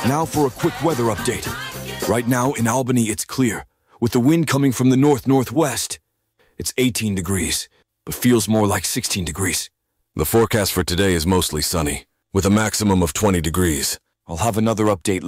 Now for a quick weather update. Right now in Albany, it's clear, with the wind coming from the north-northwest. It's 18 degrees, but feels more like 16 degrees. The forecast for today is mostly sunny, with a maximum of 20 degrees. I'll have another update